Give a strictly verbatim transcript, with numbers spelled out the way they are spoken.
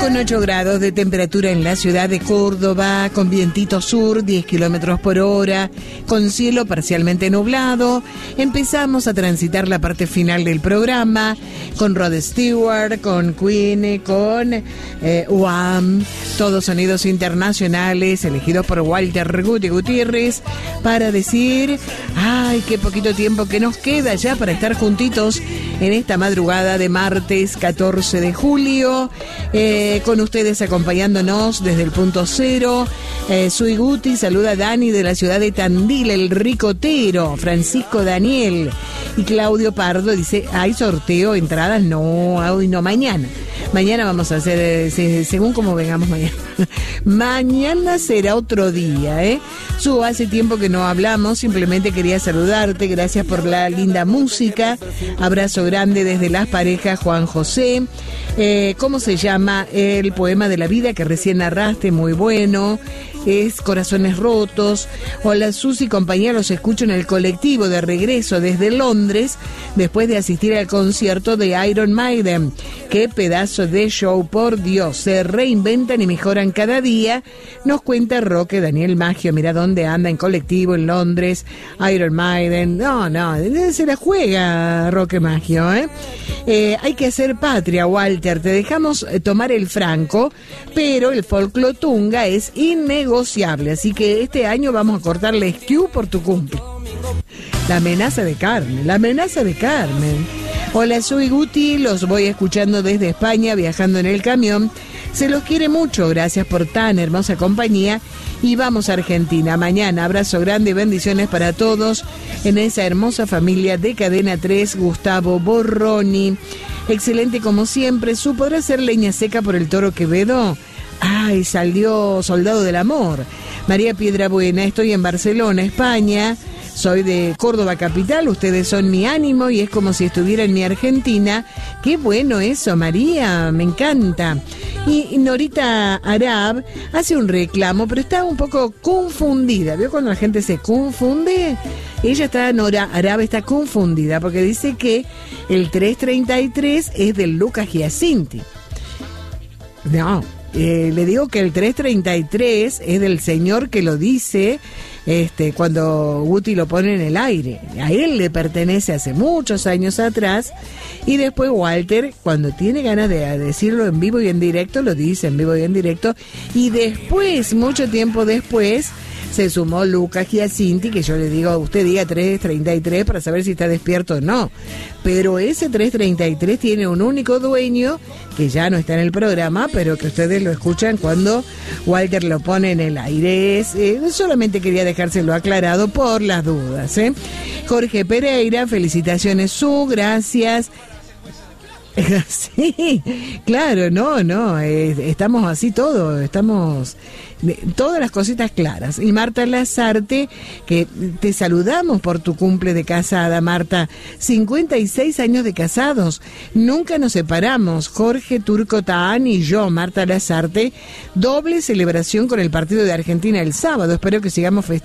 con ocho grados de temperatura en la ciudad de Córdoba, con vientito sur, diez kilómetros por hora, con cielo parcialmente nublado. Empezamos a transitar la parte final del programa, con Rod Stewart, con Queen, con eh, Wham, todos sonidos internacionales, elegidos por Walter Guti Gutiérrez, para decir, ay, qué poquito tiempo que nos queda ya para estar juntitos en esta madrugada de martes catorce de julio, eh, con ustedes acompañándonos desde el punto cero. Eh, soy Guti, saluda a Dani de la ciudad de Tandil, el ricotero, Francisco Daniel. Y Claudio Pardo dice, ¿hay sorteo, entradas? No, hoy no, mañana. Mañana vamos a hacer, eh, según como vengamos mañana. Mañana será otro día, ¿eh? Su, hace tiempo que no hablamos, simplemente quería saludarte, gracias por la linda música. Abrazo grande desde Las Parejas, Juan José. Eh, ¿Cómo se llama el poema de la vida que recién narraste? Muy bueno. Es Corazones Rotos. Hola Susi, compañía, los escucho en el colectivo de regreso desde Londres después de asistir al concierto de Iron Maiden. Qué pedazo de show, por Dios, se reinventan y mejoran cada día, nos cuenta Roque Daniel Maggio. Mira dónde anda, en colectivo en Londres, Iron Maiden. No, no, se la juega Roque Maggio, ¿eh? Eh, hay que hacer patria, Walter, te dejamos tomar el franco, pero el folclotunga es innegociable, así que este año vamos a cortarle esquiu por tu cumple. La amenaza de Carmen, la amenaza de Carmen. Hola, soy Guti, los voy escuchando desde España, viajando en el camión. Se los quiere mucho, gracias por tan hermosa compañía. Y vamos a Argentina mañana. Abrazo grande y bendiciones para todos en esa hermosa familia de Cadena tres, Gustavo Borroni. Excelente como siempre. ¿Su podrá ser leña seca por el Toro Quevedo? Ay, salió Soldado del Amor. María Piedrabuena, estoy en Barcelona, España. Soy de Córdoba capital, ustedes son mi ánimo y es como si estuviera en mi Argentina. Qué bueno eso, María, me encanta. Y Norita Arab hace un reclamo, pero está un poco confundida. ¿Vio cuando la gente se confunde? Ella está, Nora Arab está confundida porque dice que el trescientos treinta y tres es del Lucas Giacinti. No, eh, le digo que el trescientos treinta y tres es del señor que lo dice este, cuando Guti lo pone en el aire. A él le pertenece hace muchos años atrás. Y después Walter, cuando tiene ganas de decirlo en vivo y en directo, lo dice en vivo y en directo. Y después, mucho tiempo después, se sumó Lucas Giacinti, que yo le digo, usted diga trescientos treinta y tres para saber si está despierto o no. Pero ese trescientos treinta y tres tiene un único dueño, que ya no está en el programa, pero que ustedes lo escuchan cuando Walter lo pone en el aire. Es, eh, solamente quería dejárselo aclarado por las dudas, ¿eh? Jorge Pereira, felicitaciones, Su, gracias. Sí, claro, no, no, eh, estamos así todos, estamos de, todas las cositas claras. Y Marta Lazarte, que te saludamos por tu cumple de casada, Marta, cincuenta y seis años de casados, nunca nos separamos, Jorge Turco Taán y yo, Marta Lazarte, doble celebración con el partido de Argentina el sábado, espero que sigamos festejando